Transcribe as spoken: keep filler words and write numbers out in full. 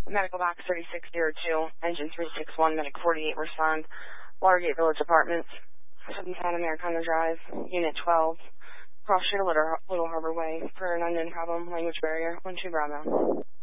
Medical box thirty-six oh two, engine three six one, medic forty-eight, respond. Watergate Village Apartments, seven ten Americana Drive, Unit twelve, Cross Street, Little, Little Harbor Way, for an unknown problem, language barrier, one two Bravo.